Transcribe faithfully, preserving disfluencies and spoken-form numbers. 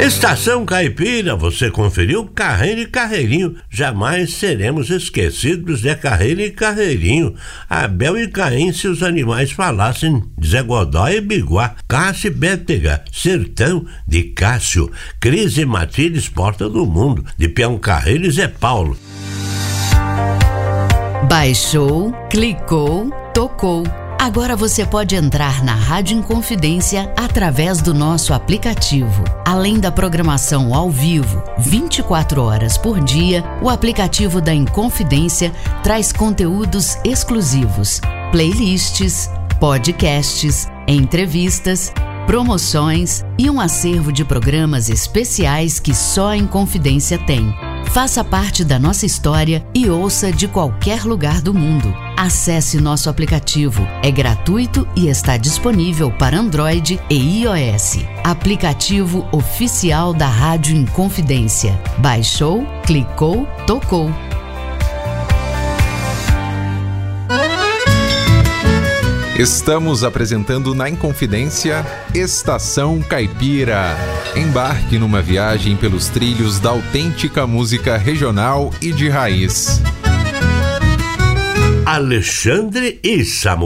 Estação Caipira, você conferiu Carreiro e Carreirinho. Jamais seremos esquecidos de Carreiro e Carreirinho. Abel e Caim, se os animais falassem, Zé Godó e Biguá, Cássio e Bétega, Sertão de Cássio, Cris e Matildes, Porta do Mundo, de Peão Carreiro e Zé Paulo. Baixou, clicou, tocou. Agora você pode entrar na Rádio Inconfidência através do nosso aplicativo. Além da programação ao vivo, vinte e quatro horas por dia, o aplicativo da Inconfidência traz conteúdos exclusivos, playlists, podcasts, entrevistas, promoções e um acervo de programas especiais que só a Inconfidência tem. Faça parte da nossa história e ouça de qualquer lugar do mundo. Acesse nosso aplicativo. É gratuito e está disponível para Android e iOS. Aplicativo oficial da Rádio Inconfidência. Baixou, clicou, tocou. Estamos apresentando na Inconfidência Estação Caipira. Embarque numa viagem pelos trilhos da autêntica música regional e de raiz. Alexandre e Samuel.